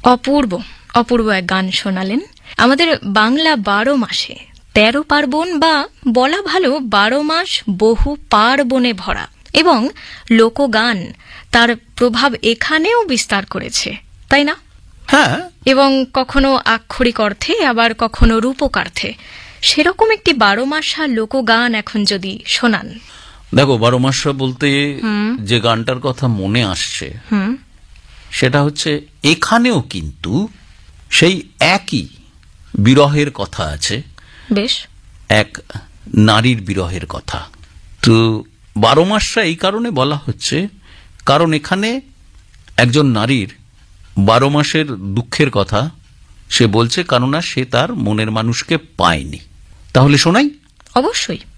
অপূর্ব অপূর্ব এক গান শোনালেন। আমাদের বাংলা 12 মাসে 13 পার্বণ, বা বলা ভালো 12 মাস বহু পার্বণে ভরা, এবং লোকগান তার প্রভাব এখানেও বিস্তার করেছে, তাই না? হ্যাঁ, এবং কখনো আক্ষরিক অর্থে, আবার কখনো রূপকার্থে। সেরকম একটি 12 মাসা লোকগান এখন যদি শোনান। দেখো, 12 মাসা বলতে যে গানটার কথা মনে আসছে সেটা হচ্ছে, এখানেও কিন্তু সেই একই বিরহের কথা আছে। বেশ, এক নারীর বিরহের কথা। তো 12 মাসটা এই কারণে বলা হচ্ছে, কারণ এখানে একজন নারীর 12 মাসের দুঃখের কথা সে বলছে, কেননা সে তার মনের মানুষকে পায়নি। তাহলে শোনাই? অবশ্যই।